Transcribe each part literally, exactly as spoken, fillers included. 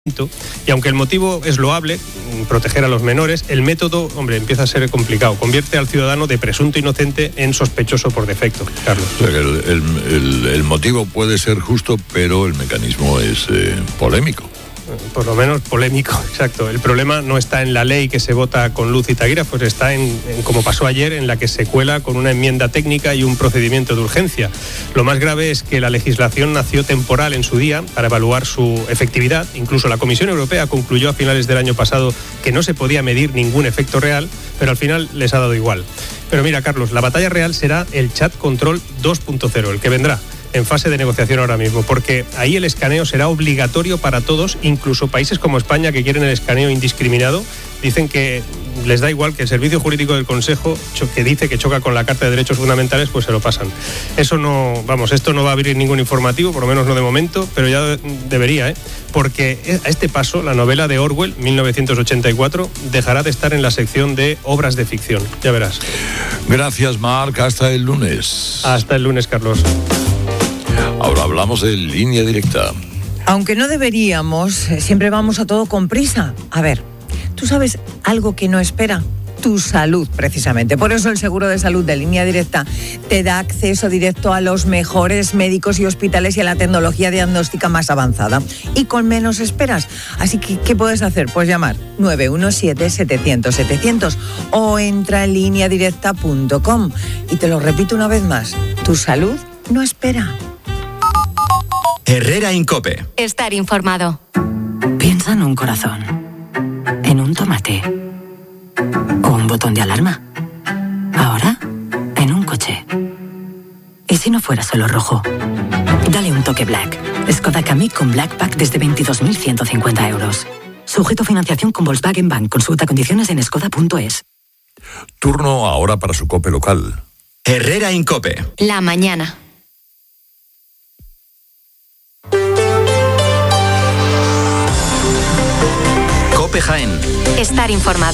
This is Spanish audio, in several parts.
Y aunque el motivo es loable, proteger a los menores, el método, hombre, empieza a ser complicado. Convierte al ciudadano de presunto inocente en sospechoso por defecto, Carlos. O sea, que el, el, el, el motivo puede ser justo, pero el mecanismo es eh, polémico. Por lo menos polémico, exacto. El problema no está en la ley que se vota con luz y taquígrafos, está en, en, como pasó ayer, en la que se cuela con una enmienda técnica y un procedimiento de urgencia. Lo más grave es que la legislación nació temporal en su día para evaluar su efectividad. Incluso la Comisión Europea concluyó a finales del año pasado que no se podía medir ningún efecto real, pero al final les ha dado igual. Pero mira, Carlos, la batalla real será el Chat Control dos punto cero, el que vendrá en fase de negociación ahora mismo, porque ahí el escaneo será obligatorio para todos, incluso países como España, que quieren el escaneo indiscriminado, dicen que les da igual, que el Servicio Jurídico del Consejo, que dice que choca con la Carta de Derechos Fundamentales, pues se lo pasan. Eso no, vamos, esto no va a abrir ningún informativo, por lo menos no de momento, pero ya debería, ¿eh? Porque a este paso la novela de Orwell, mil novecientos ochenta y cuatro, dejará de estar en la sección de obras de ficción, ya verás. Gracias, Marc, hasta el lunes. Hasta el lunes, Carlos. Ahora hablamos de Línea Directa. Aunque no deberíamos, siempre vamos a todo con prisa. A ver, ¿tú sabes algo que no espera? Tu salud, precisamente. Por eso el seguro de salud de Línea Directa te da acceso directo a los mejores médicos y hospitales y a la tecnología diagnóstica más avanzada. Y con menos esperas. Así que, ¿qué puedes hacer? Pues llamar nueve uno siete, setecientos, setecientos o entra en línea directa punto com. Y te lo repito una vez más, tu salud no espera. Herrera Incope. Estar informado. Piensa en un corazón, en un tomate o un botón de alarma. Ahora, en un coche. ¿Y si no fuera solo rojo? Dale un toque Black. Skoda Kamiq con Black Pack desde veintidós mil ciento cincuenta euros. Sujeto a financiación con Volkswagen Bank. Consulta condiciones en skoda punto es. Turno ahora para su COPE local. Herrera Incope. La mañana. COPE Jaén. Estar informado.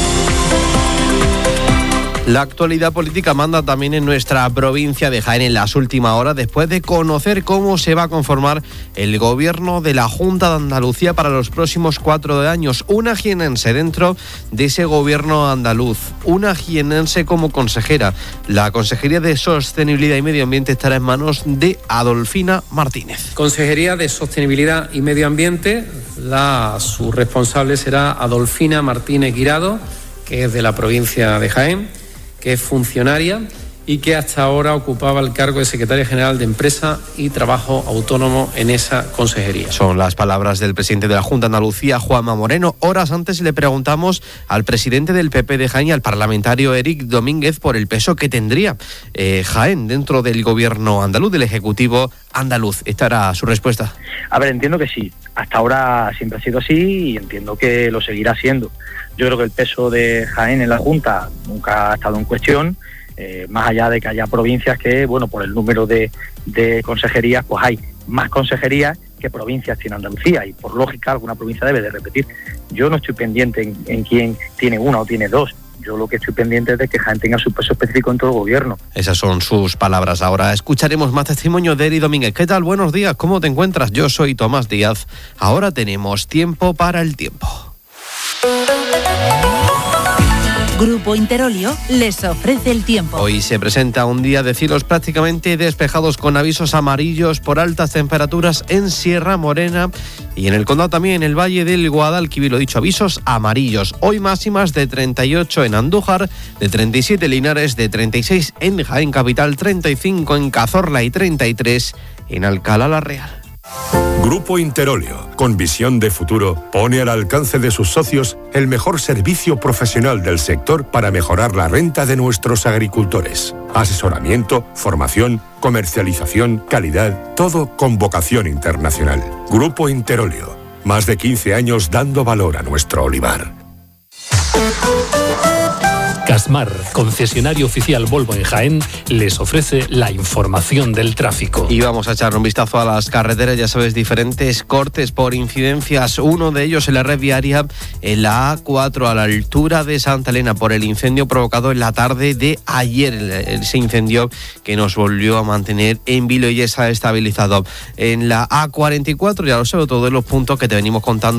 La actualidad política manda también en nuestra provincia de Jaén en las últimas horas, después de conocer cómo se va a conformar el gobierno de la Junta de Andalucía para los próximos cuatro años. Una jienense dentro de ese gobierno andaluz, una jienense como consejera. La Consejería de Sostenibilidad y Medio Ambiente estará en manos de Adolfina Martínez. Consejería de Sostenibilidad y Medio Ambiente, la, su responsable será Adolfina Martínez Guirado, que es de la provincia de Jaén, que es funcionaria y que hasta ahora ocupaba el cargo de secretaria general de Empresa y Trabajo Autónomo en esa consejería. Son las palabras del presidente de la Junta de Andalucía, Juanma Moreno. Horas antes le preguntamos al presidente del P P de Jaén y al parlamentario Eric Domínguez por el peso que tendría eh, Jaén dentro del gobierno andaluz, del Ejecutivo andaluz. Esta era su respuesta. A ver, entiendo que sí. Hasta ahora siempre ha sido así y entiendo que lo seguirá siendo. Yo creo que el peso de Jaén en la Junta nunca ha estado en cuestión, eh, más allá de que haya provincias que, bueno, por el número de, de consejerías, pues hay más consejerías que provincias tiene Andalucía y por lógica alguna provincia debe de repetir. Yo no estoy pendiente en, en quién tiene una o tiene dos. Yo lo que estoy pendiente es de que Jaén tenga su peso específico en todo el gobierno. Esas son sus palabras. Ahora escucharemos más testimonio de Eri Domínguez. ¿Qué tal? Buenos días. ¿Cómo te encuentras? Yo soy Tomás Díaz. Ahora tenemos tiempo para el tiempo. Grupo Interolio les ofrece el tiempo. Hoy se presenta un día de cielos prácticamente despejados con avisos amarillos por altas temperaturas en Sierra Morena y en el condado también, en el Valle del Guadalquivir, lo dicho, avisos amarillos. Hoy máximas de treinta y ocho en Andújar, de treinta y siete en Linares, de treinta y seis en Jaén Capital, treinta y cinco en Cazorla y treinta y tres en Alcalá la Real. Grupo Interolio, con visión de futuro, pone al alcance de sus socios el mejor servicio profesional del sector para mejorar la renta de nuestros agricultores. Asesoramiento, formación, comercialización, calidad, todo con vocación internacional. Grupo Interolio, más de quince años dando valor a nuestro olivar. Gasmar, concesionario oficial Volvo en Jaén, les ofrece la información del tráfico. Y vamos a echar un vistazo a las carreteras, ya sabes, diferentes cortes por incidencias. Uno de ellos en la red viaria, en la A cuatro, a la altura de Santa Elena, por el incendio provocado en la tarde de ayer. Ese incendio que nos volvió a mantener en vilo y ya está estabilizado. En la A cuarenta y cuatro, ya lo sé, todos los puntos que te venimos contando